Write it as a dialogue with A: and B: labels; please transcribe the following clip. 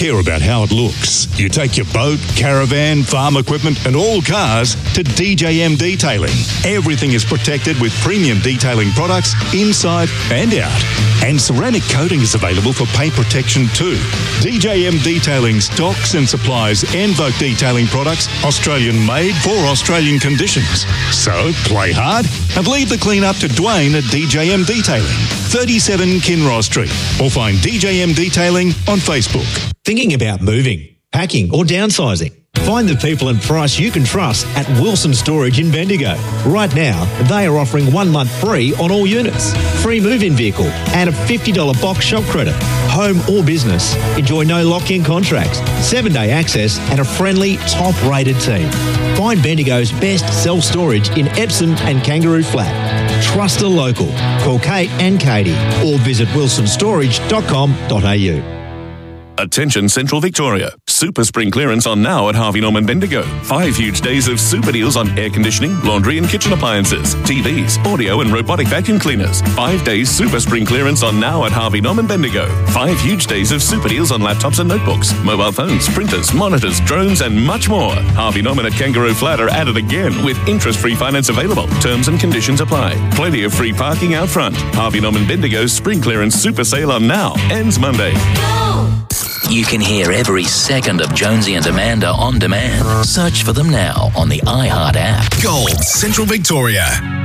A: Hear about how it looks. You take your boat, caravan, farm equipment and all cars to DJM Detailing. Everything is protected with premium detailing products inside and out. And ceramic coating is available for paint protection too. DJM Detailing stocks and supplies Envoke detailing products, Australian made for Australian conditions. So play hard and leave the clean up to Dwayne at DJM Detailing, 37 Kinross Street, or find DJM Detailing on Facebook.
B: Thinking about moving, packing or downsizing? Find the people and price you can trust at Wilson Storage in Bendigo. Right now, they are offering 1 month free on all units, free move-in vehicle and a $50 box shop credit. Home or business, enjoy no lock-in contracts, 7-day access and a friendly, top-rated team. Find Bendigo's best self-storage in Epsom and Kangaroo Flat. Trust a local. Call Kate and Katie or visit wilsonstorage.com.au.
C: Attention Central Victoria. Super spring clearance on now at Harvey Norman Bendigo. 5 huge days of super deals on air conditioning, laundry and kitchen appliances, TVs, audio and robotic vacuum cleaners. 5 days super spring clearance on now at Harvey Norman Bendigo. 5 huge days of super deals on laptops and notebooks, mobile phones, printers, monitors, drones and much more. Harvey Norman at Kangaroo Flat are at it again with interest-free finance available. Terms and conditions apply. Plenty of free parking out front. Harvey Norman Bendigo's spring clearance super sale on now ends Monday.
D: You can hear every second of Jonesy and Amanda on demand. Search for them now on the iHeart app.
E: Gold, Central Victoria.